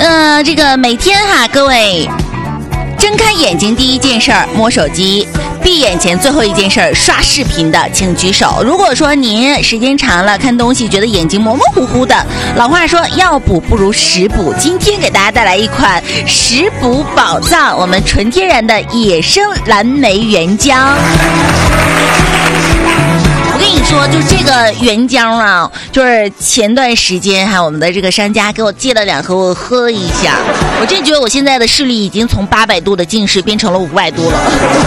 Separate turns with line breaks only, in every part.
这个每天哈，各位睁开眼睛第一件事儿摸手机，闭眼前最后一件事儿刷视频的请举手。如果说您时间长了看东西觉得眼睛模模糊糊的，老话说药补不如食补，今天给大家带来一款食补宝藏，我们纯天然的野生蓝莓原浆。我跟你说，就这个原浆啊，就是前段时间我们的这个商家给我寄了2盒，我喝了一下，我真觉得我现在的视力已经从800度的近视变成了500度了。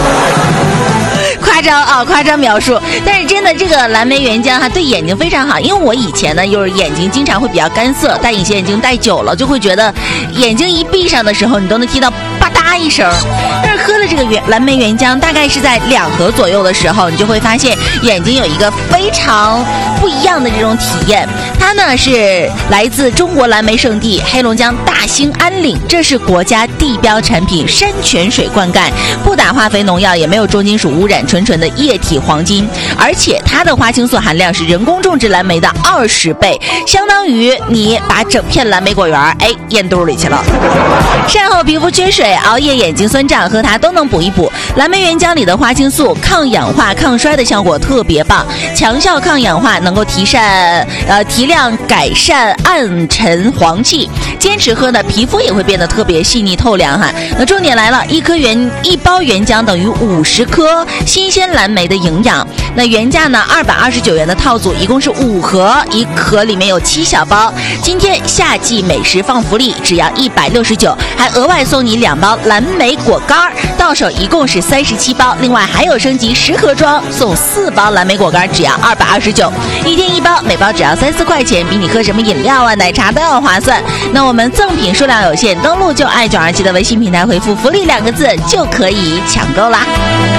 夸张描述，但是真的这个蓝莓原浆对眼睛非常好，因为我以前呢就是眼睛经常会比较干涩，戴隐形眼镜戴久了就会觉得眼睛一闭上的时候你都能听到吧嗒一声，但是喝了这个蓝莓原浆大概是在2盒左右的时候，你就会发现眼睛有一个非常不一样的这种体验。它呢是来自中国蓝莓圣地黑龙江大兴安岭，这是国家地标产品，山泉水灌溉，不打化肥农药，也没有重金属污染，纯纯的液体黄金，而且它的花青素含量是人工种植蓝莓的20倍，相当于你把整片蓝莓果园咽肚里去了。晒后皮肤缺水，熬夜眼睛酸胀，喝它都能补一补。蓝莓原浆里的花青素抗氧化抗衰的效果特别棒，强效抗氧化，能够提亮改善暗沉黄气，坚持喝呢皮肤也会变得特别细腻透亮哈。那重点来了，一包原浆等于50颗新鲜蓝莓的营养。那原价呢229元的套组，一共是5盒，一盒里面有7小包。今天夏季美食放福利，只要169，还额外送你2包蓝莓果干，到手一共是37包。另外还有升级10盒装，送4包蓝莓果干，只要229，一天1包，每包只要3-4块钱，比你喝什么饮料奶茶都要划算。那我们赠品数量有限，登录就爱927的微信平台回复福利2个字就可以抢购啦。